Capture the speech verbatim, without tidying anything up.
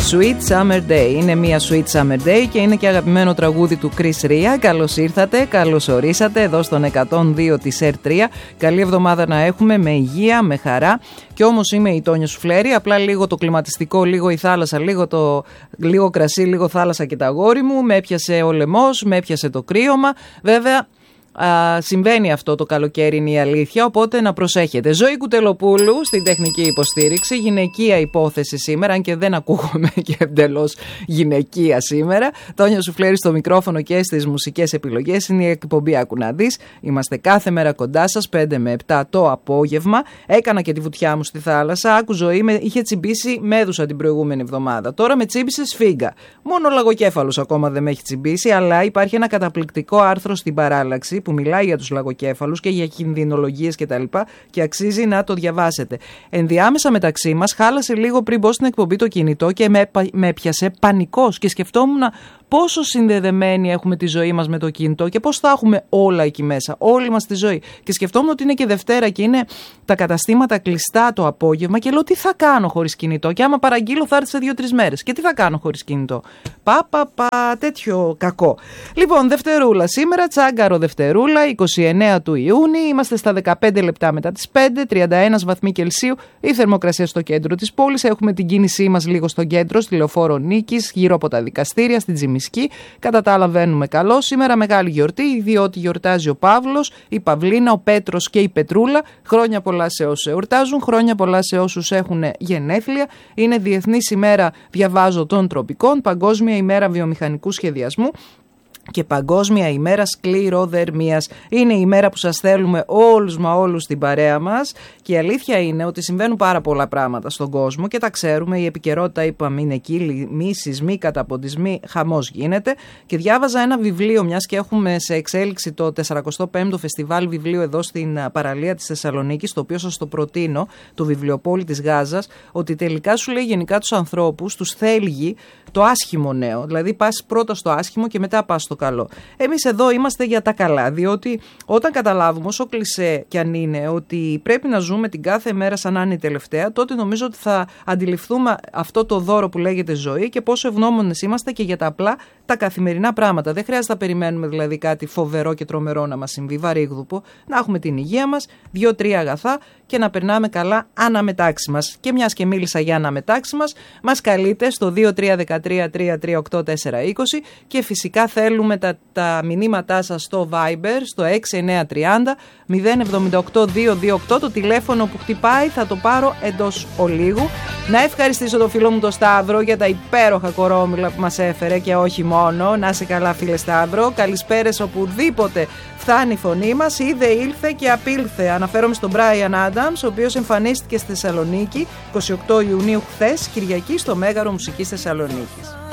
Sweet Summer Day. Είναι μια Sweet Summer Day και είναι και αγαπημένο τραγούδι του Chris Ria. Καλώς ήρθατε, καλώς ορίσατε εδώ στον εκατόν δύο της ερ τρία. Καλή εβδομάδα να έχουμε, με υγεία, με χαρά. Και όμως είμαι η Τόνια Σουφλέρη, απλά λίγο το κλιματιστικό, λίγο η θάλασσα, λίγο, το, λίγο κρασί, λίγο θάλασσα και τα αγόρι μου. Με έπιασε ο λαιμός, με έπιασε το κρύωμα. Βέβαια, Α, συμβαίνει αυτό το καλοκαίρι, είναι η αλήθεια, οπότε να προσέχετε. Ζωή Κουτελοπούλου στην τεχνική υποστήριξη, γυναικεία υπόθεση σήμερα, αν και δεν ακούγομαι και εντελώς γυναικεία σήμερα. Τόνια Σουφλέρη στο μικρόφωνο και στις μουσικές επιλογές. Είναι η εκπομπή Άκου να δεις. Είμαστε κάθε μέρα κοντά σας, πέντε με επτά το απόγευμα. Έκανα και τη βουτιά μου στη θάλασσα. Άκου ζωή, με είχε τσιμπήσει μέδουσα την προηγούμενη εβδομάδα. Τώρα με τσίμπησε σφίγγα. Μόνο ο λαγοκέφαλος ακόμα δεν με έχει τσιμπήσει, αλλά υπάρχει ένα καταπληκτικό άρθρο στην Παράλλαξη που μιλάει για τους λαγοκέφαλους και για κινδυνολογίες κτλ. Και, και αξίζει να το διαβάσετε. Ενδιάμεσα μεταξύ μας χάλασε λίγο πριν μπω στην εκπομπή το κινητό και με, με έπιασε πανικός και σκεφτόμουν πόσο συνδεδεμένοι έχουμε τη ζωή μας με το κινητό και πώς θα έχουμε όλα εκεί μέσα, όλη μας τη ζωή. Και σκεφτόμουν ότι είναι και Δευτέρα και είναι τα καταστήματα κλειστά το απόγευμα και λέω τι θα κάνω χωρίς κινητό. Και άμα παραγγείλω θα έρθει σε δύο-τρεις μέρες. Και τι θα κάνω χωρίς κινητό. Πα, πα, πα, τέτοιο κακό. Λοιπόν, Δευτερούλα σήμερα, τσάγκαρο Δευτερούλα, είκοσι εννέα του Ιούνιου. Είμαστε στα δεκαπέντε λεπτά μετά τις πέντε, τριάντα ένα βαθμοί Κελσίου. Η θερμοκρασία στο κέντρο της πόλης. Έχουμε την κίνησή μας λίγο στο κέντρο, στη Λεωφόρο Νίκης, γύρω από τα δικαστήρια, στην Τζιμισκή. Κατά τα άλλα, βαίνουμε καλό. Σήμερα μεγάλη γιορτή, διότι γιορτάζει ο Παύλος, η Παυλίνα, ο Πέτρος και η Πετρούλα. Χρόνια πολλά σε όσους εορτάζουν, χρόνια πολλά σε όσους έχουν γενέθλια. Είναι Διεθνής ημέρα, διαβάζω, των τροπικών, Παγκόσμια ημέρα βιομηχανικού σχεδιασμού και Παγκόσμια ημέρα σκληροδερμίας. Είναι η ημέρα που σας θέλουμε όλους μα όλους στην παρέα μας και η αλήθεια είναι ότι συμβαίνουν πάρα πολλά πράγματα στον κόσμο και τα ξέρουμε. Η επικαιρότητα, είπαμε, είναι εκεί, μη σεισμοί, καταποντισμοί, χαμός γίνεται. Και διάβαζα ένα βιβλίο, μιας και έχουμε σε εξέλιξη το τεσσαρακοστό πέμπτο φεστιβάλ βιβλίου εδώ στην παραλία της Θεσσαλονίκης, το οποίο σας το προτείνω, το Βιβλιοπόλη της Γάζας, ότι τελικά σου λέει γενικά τους ανθρώπους, τους θέλγει το άσχημο νέο. Δηλαδή πας πρώτα στο άσχημο και μετά πας στο καλό. Εμείς εδώ είμαστε για τα καλά, διότι όταν καταλάβουμε, όσο κλισέ κι αν είναι, ότι πρέπει να ζούμε την κάθε μέρα σαν να είναι η τελευταία, τότε νομίζω ότι θα αντιληφθούμε αυτό το δώρο που λέγεται ζωή και πόσο ευγνώμονες είμαστε και για τα απλά, τα καθημερινά πράγματα. Δεν χρειάζεται να περιμένουμε δηλαδή κάτι φοβερό και τρομερό να μας συμβεί, βαρύγδουπο, να έχουμε την υγεία μας, δύο-τρία αγαθά και να περνάμε καλά αναμετάξει μας. Και μιας και μίλησα για αναμετάξει μας, μας καλείτε στο δύο τρία ένα τρία τρία τρία οκτώ τέσσερα είκοσι και φυσικά θέλουμε τα, τα μηνύματά σας στο Viber στο έξι εννιά τρία μηδέν μηδέν εβδομήντα οκτώ διακόσια είκοσι οκτώ, το τηλέφωνο που χτυπάει, θα το πάρω εντός ολίγου. Να ευχαριστήσω τον φίλο μου τον Σταύρο για τα υπέροχα κορόμιλα που μας έφερε και όχι μόνο. Να είσαι καλά, φίλε Σταύρο. Καλησπέρες οπουδήποτε φτάνει η φωνή μας. Είδε, ήλθε και απήλθε. Αναφέρομαι στον Brian Adams, ο οποίος εμφανίστηκε στη Θεσσαλονίκη είκοσι οκτώ Ιουνίου χθες, Κυριακή, στο Μέγαρο Μουσικής Θεσσαλονίκης.